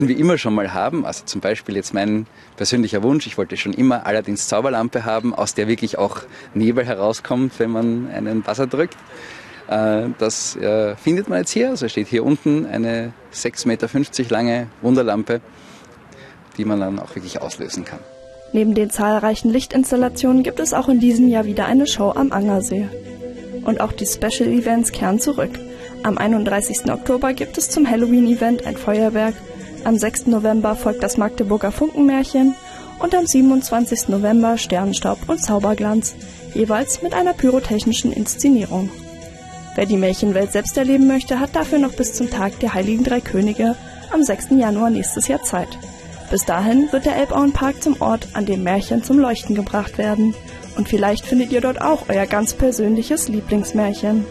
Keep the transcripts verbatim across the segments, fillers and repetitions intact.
wir immer schon mal haben. Also zum Beispiel jetzt mein persönlicher Wunsch, ich wollte schon immer Aladdins Zauberlampe haben, aus der wirklich auch Nebel herauskommt, wenn man einen Buzzer drückt. Das findet man jetzt hier. Also steht hier unten eine sechs Meter fünfzig lange Wunderlampe, die man dann auch wirklich auslösen kann. Neben den zahlreichen Lichtinstallationen gibt es auch in diesem Jahr wieder eine Show am Angersee. Und auch die Special Events kehren zurück. Am einunddreißigsten Oktober gibt es zum Halloween-Event ein Feuerwerk, am sechsten November folgt das Magdeburger Funkenmärchen und am siebenundzwanzigsten November Sternenstaub und Zauberglanz, jeweils mit einer pyrotechnischen Inszenierung. Wer die Märchenwelt selbst erleben möchte, hat dafür noch bis zum Tag der Heiligen Drei Könige am sechsten Januar nächstes Jahr Zeit. Bis dahin wird der Elbauenpark zum Ort, an dem Märchen zum Leuchten gebracht werden. Und vielleicht findet ihr dort auch euer ganz persönliches Lieblingsmärchen.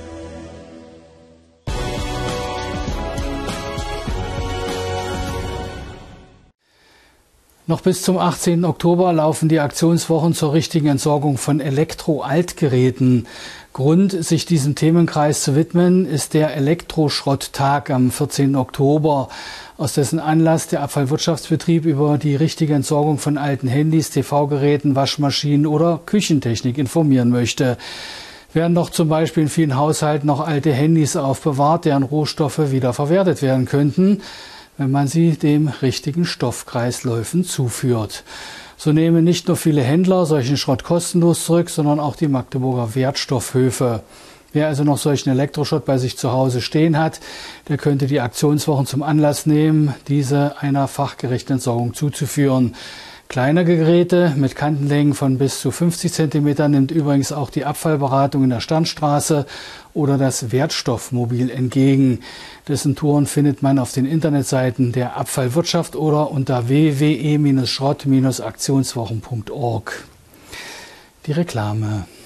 Noch bis zum achtzehnten Oktober laufen die Aktionswochen zur richtigen Entsorgung von Elektro-Altgeräten. Grund, sich diesem Themenkreis zu widmen, ist der Elektroschrotttag am vierzehnten Oktober, aus dessen Anlass der Abfallwirtschaftsbetrieb über die richtige Entsorgung von alten Handys, T V-Geräten, Waschmaschinen oder Küchentechnik informieren möchte. Werden doch zum Beispiel in vielen Haushalten noch alte Handys aufbewahrt, deren Rohstoffe wiederverwertet werden könnten, wenn man sie dem richtigen Stoffkreisläufen zuführt. So nehmen nicht nur viele Händler solchen Schrott kostenlos zurück, sondern auch die Magdeburger Wertstoffhöfe. Wer also noch solchen Elektroschrott bei sich zu Hause stehen hat, der könnte die Aktionswochen zum Anlass nehmen, diese einer fachgerechten Entsorgung zuzuführen. Kleinere Geräte mit Kantenlängen von bis zu fünfzig Zentimeter nimmt übrigens auch die Abfallberatung in der Sternstraße oder das Wertstoffmobil entgegen. Dessen Touren findet man auf den Internetseiten der Abfallwirtschaft oder unter w w w Bindestrich schrott Bindestrich aktionswochen Punkt org. Die Reklame.